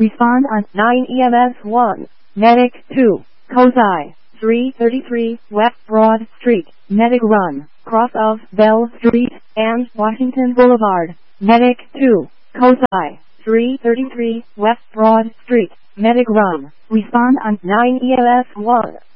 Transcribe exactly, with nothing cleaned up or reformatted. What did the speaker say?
Respond on nine E M S one. Medic two. Kozai. three thirty-three West Broad Street. Medic run. Cross of Bell Street and Washington Boulevard. Medic two. Kozai. three thirty-three West Broad Street. Medic run. Respond on nine E M S one.